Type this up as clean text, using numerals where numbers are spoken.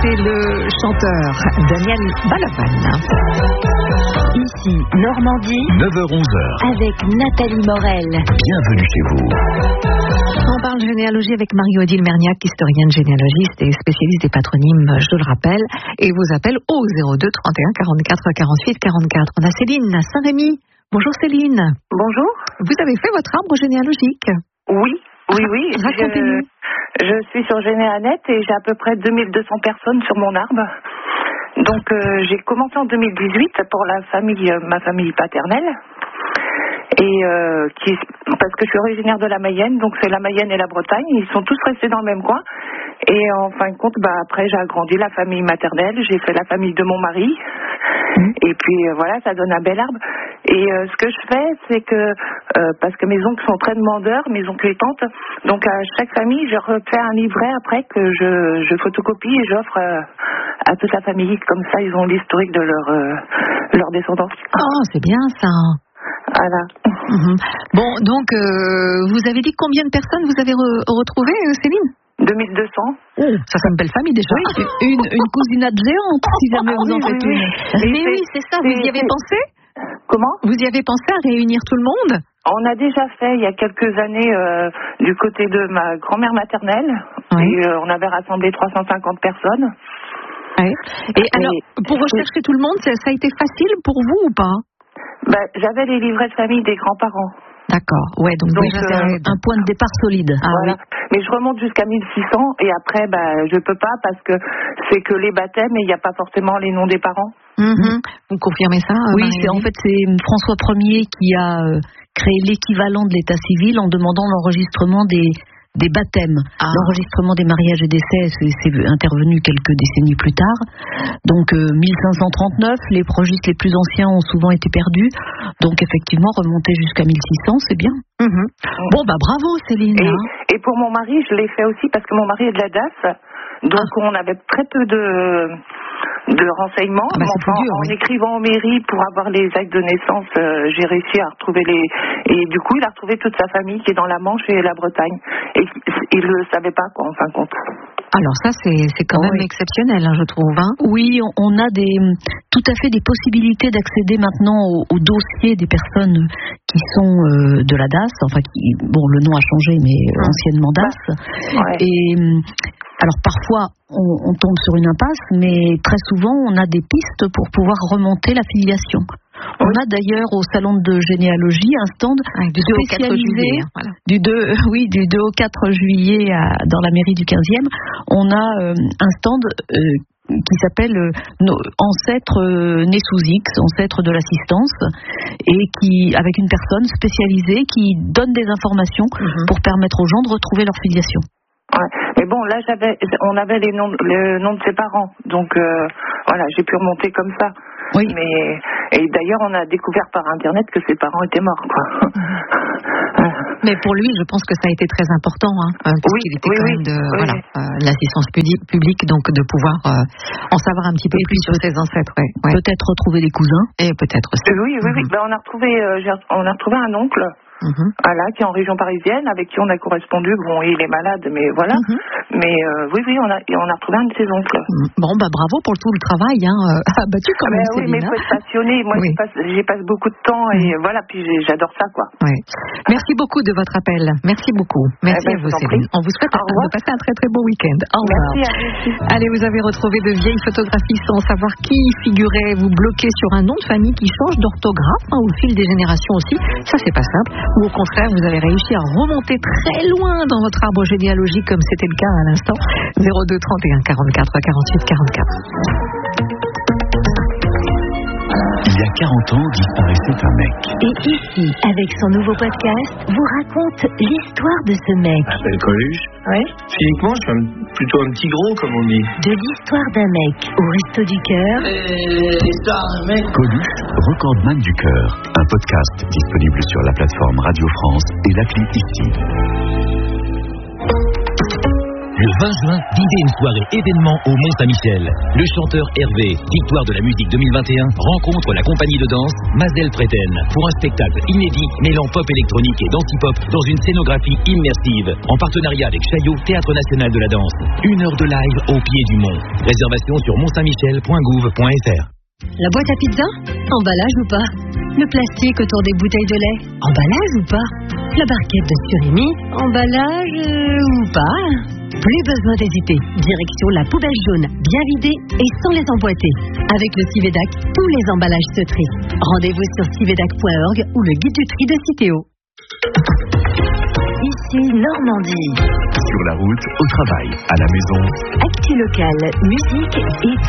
c'est le chanteur Daniel Balavoine. Ici, Normandie, 9h-11h. avec Nathalie Morel. Bienvenue chez vous. On parle généalogie avec Marie-Odile Merniac, historienne généalogiste et spécialiste des patronymes, je le rappelle, et vous appelle au 02 31 44 48 44. On a Céline à Saint-Rémy. Bonjour Céline. Bonjour. Vous avez fait votre arbre généalogique? Oui. Racontez-nous. Je suis sur Généanet et j'ai à peu près 2200 personnes sur mon arbre. Donc j'ai commencé en 2018 pour ma famille paternelle. Et parce que je suis originaire de la Mayenne, donc c'est la Mayenne et la Bretagne, ils sont tous restés dans le même coin. Et en fin de compte, après j'ai agrandi la famille maternelle, j'ai fait la famille de mon mari. Et puis voilà, ça donne un bel arbre. Et ce que je fais, c'est que, parce que mes oncles sont très demandeurs, mes oncles et tantes, donc à chaque famille, je refais un livret après que je photocopie et j'offre à toute la famille. Comme ça, ils ont l'historique de leur descendance. Oh, c'est bien ça. Voilà. Bon, donc, vous avez dit combien de personnes vous avez retrouvées, Céline? 2200. Ça fait une belle famille déjà. Oui, une cousinade géante, si jamais vous en faites une. Mais oui, c'est ça, vous y avez pensé? Comment? Vous y avez pensé à réunir tout le monde? On a déjà fait il y a quelques années du côté de ma grand-mère maternelle. Oui. Et on avait rassemblé 350 personnes. Oui. Et alors, pour rechercher tout le monde, ça a été facile pour vous ou pas? J'avais les livrets de famille des grands-parents. D'accord, ouais, donc déjà c'est un point de départ solide. Voilà. Oui. Mais je remonte jusqu'à 1600 et après, je peux pas parce que c'est que les baptêmes et il n'y a pas forcément les noms des parents. Vous confirmez ça? Oui, c'est François Ier qui a créé l'équivalent de l'état civil en demandant l'enregistrement des baptêmes. L'enregistrement des mariages et décès, c'est intervenu quelques décennies plus tard. Donc 1539, les registres les plus anciens ont souvent été perdus. Donc effectivement, remonter jusqu'à 1600, c'est bien. Bon, bravo Céline. Et pour mon mari, je l'ai fait aussi parce que mon mari est de la DAS. Donc on avait très peu de renseignements. En écrivant aux mairies pour avoir les actes de naissance, j'ai réussi à retrouver et du coup il a retrouvé toute sa famille qui est dans la Manche et la Bretagne. Et il le savait pas en fin de compte. Alors ça c'est quand même exceptionnel, je trouve. Oui, on a tout à fait des possibilités d'accéder maintenant au dossier des personnes qui sont de la DAS. Enfin, le nom a changé, mais anciennement DAS. Et alors parfois on tombe sur une impasse, mais très souvent on a des pistes pour pouvoir remonter la filiation. On a d'ailleurs au salon de généalogie un stand du 2 au 4 juillet, du 2 au 4 juillet dans la mairie du 15e. On a un stand qui s'appelle Ancêtres nés sous X, ancêtres de l'assistance, et avec une personne spécialisée qui donne des informations pour permettre aux gens de retrouver leur filiation. Ouais. Mais bon, là, on avait le nom de ses parents, donc voilà, j'ai pu remonter comme ça. Oui. Et d'ailleurs, on a découvert par Internet que ses parents étaient morts, quoi. Mais pour lui, je pense que ça a été très important, puisqu'il était quand même de l'assistance publique, donc de pouvoir en savoir un petit peu plus sur ses ancêtres. Peut-être retrouver des cousins. Et peut-être aussi. Oui. On a retrouvé un oncle. Voilà, qui est en région parisienne, avec qui on a correspondu. Bon, il est malade, mais voilà. Mais on a retrouvé un de ses oncles. Bon, bravo pour tout le travail, abattu quand même. Oui, mais il faut être passionné. Moi, j'y passe beaucoup de temps et voilà, puis j'adore ça, quoi. Merci beaucoup de votre appel. Merci beaucoup. Merci à vous, Céline. On vous souhaite de passer un très très beau week-end. Au revoir. Merci à vous. Allez, vous avez retrouvé de vieilles photographies sans savoir qui figurait. Vous bloquez sur un nom de famille qui change d'orthographe au fil des générations aussi. Ça, c'est pas simple. Ou au contraire, vous avez réussi à remonter très loin dans votre arbre généalogique comme c'était le cas à l'instant. 02 31 44 48 44. Il y a 40 ans, disparaissait un mec. Et ici, avec son nouveau podcast, vous raconte l'histoire de ce mec. Je m'appelle Coluche. Oui. Physiquement, je suis plutôt un petit gros, comme on dit. De l'histoire d'un mec au resto du cœur. L'histoire d'un mec. Coluche, recordman du cœur. Un podcast disponible sur la plateforme Radio France et l'appli ici. Le 20 juin, vivez une soirée événement au Mont-Saint-Michel. Le chanteur Hervé, victoire de la musique 2021, rencontre la compagnie de danse Mazel Preten pour un spectacle inédit mêlant pop électronique et dansipop dans une scénographie immersive en partenariat avec Chaillot, Théâtre National de la Danse. 1 heure de live au pied du mont. Réservation sur montsaintmichel.gouv.fr. La boîte à pizza? Emballage ou pas? Le plastique autour des bouteilles de lait? Emballage ou pas? La barquette de surimi? Emballage ou pas? Plus besoin d'hésiter. Direction la poubelle jaune, bien vidée et sans les emboîter. Avec le Civedac, tous les emballages se trient. Rendez-vous sur civedac.org ou le guide du tri de Citeo. Ici Normandie. Sur la route, au travail, à la maison. Actu locale, musique et